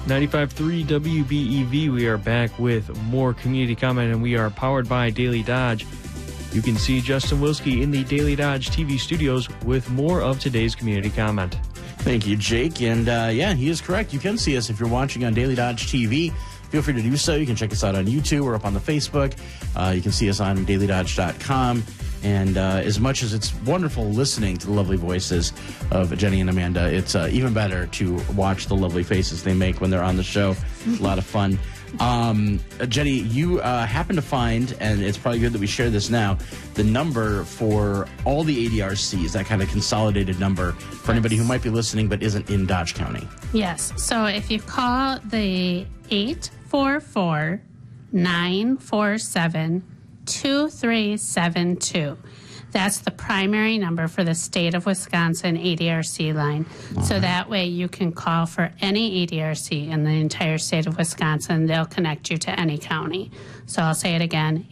95.3 WBEV. We are back with more community comment, and we are powered by Daily Dodge. You can see Justin Wilski in the Daily Dodge TV studios with more of today's community comment. Thank you, Jake. And he is correct. You can see us if you're watching on Daily Dodge TV. Feel free to do so. You can check us out on YouTube or up on the Facebook. You can see us on dailydodge.com. And as much as it's wonderful listening to the lovely voices of Jenny and Amanda, it's even better to watch the lovely faces they make when they're on the show. A lot of fun. Jenny, you happen to find, and it's probably good that we share this now, the number for all the ADRCs, that kind of consolidated number for anybody who might be listening but isn't in Dodge County. Yes. So if you call the 844-947-2372, that's the primary number for the state of Wisconsin ADRC line. So that way you can call for any ADRC in the entire state of Wisconsin. They'll connect you to any county. So I'll say it again,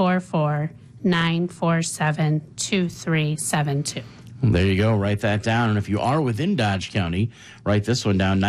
844-947-2372. There you go. Write that down. And if you are within Dodge County, write this one down,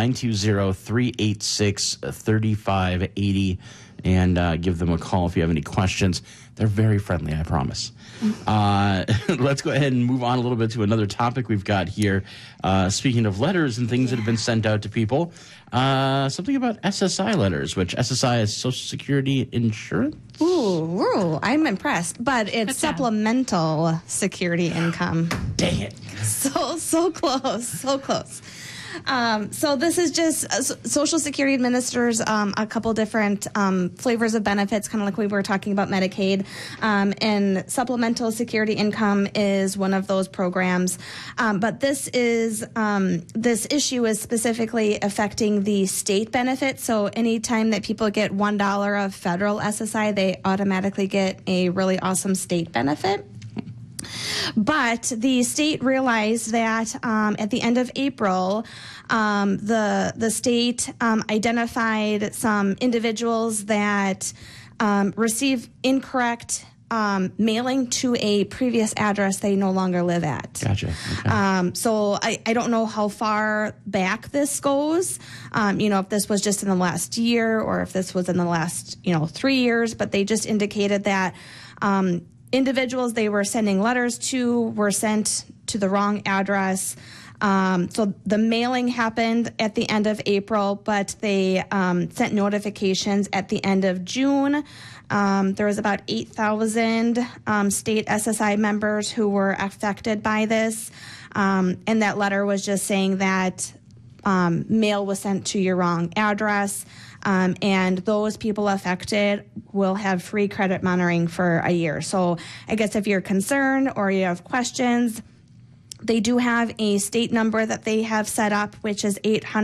920-386-3580, and give them a call if you have any questions. They're very friendly, I promise. Let's go ahead and move on a little bit to another topic we've got here. Speaking of letters and things that have been sent out to people, something about SSI letters, which SSI is Social Security Insurance. Ooh, I'm impressed. But it's supplemental security income. Dang it. So close, so close. So this is just Social Security administers a couple different flavors of benefits, kind of like we were talking about Medicaid. And supplemental security income is one of those programs. But this issue is specifically affecting the state benefit. So anytime that people get $1 of federal SSI, they automatically get a really awesome state benefit. But the state realized that at the end of April, the state identified some individuals that receive incorrect mailing to a previous address they no longer live at. Gotcha. Okay. So I don't know how far back this goes, if this was just in the last year or if this was in the last, 3 years, but they just indicated that individuals they were sending letters to were sent to the wrong address. So the mailing happened at the end of April, but they sent notifications at the end of June. There was about 8,000 state SSI members who were affected by this. And that letter was just saying that mail was sent to your wrong address. And those people affected will have free credit monitoring for a year. So I guess if you're concerned or you have questions, they do have a state number that they have set up, which is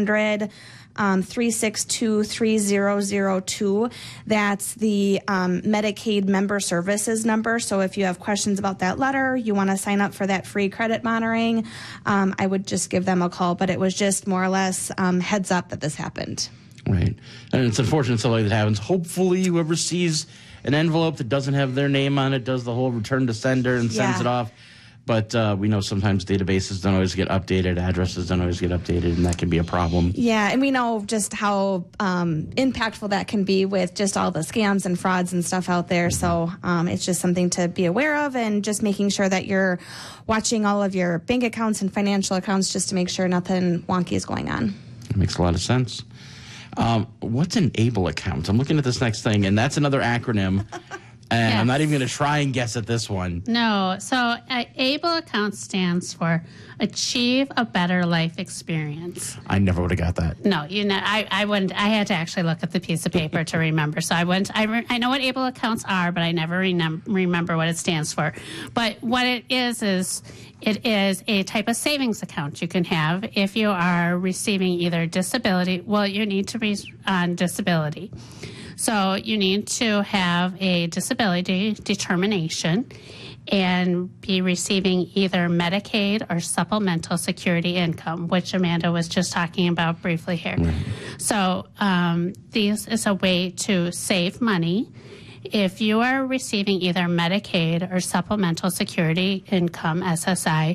800-362-3002. That's the Medicaid member services number. So if you have questions about that letter, you want to sign up for that free credit monitoring, I would just give them a call. But it was just more or less heads up that this happened. Right. And it's unfortunate something like that happens. Hopefully whoever sees an envelope that doesn't have their name on it does the whole return to sender and sends it off. But we know sometimes databases don't always get updated, addresses don't always get updated, and that can be a problem. Yeah, and we know just how impactful that can be with just all the scams and frauds and stuff out there. So it's just something to be aware of, and just making sure that you're watching all of your bank accounts and financial accounts just to make sure nothing wonky is going on. It makes a lot of sense. What's an ABLE account? I'm looking at this next thing, and that's another acronym. And Yes. I'm not even going to try and guess at this one. No. So ABLE account stands for Achieve a Better Life Experience. I never would have got that. No, I wouldn't. I had to actually look at the piece of paper to remember. So I wouldn't. I know what ABLE accounts are, but I never remember what it stands for. But what it is it is a type of savings account you can have if you are receiving either disability. Well, you need to be on disability. So you need to have a disability determination and be receiving either Medicaid or supplemental security income, which Amanda was just talking about briefly here. Right. So this is a way to save money. If you are receiving either Medicaid or supplemental security income, SSI,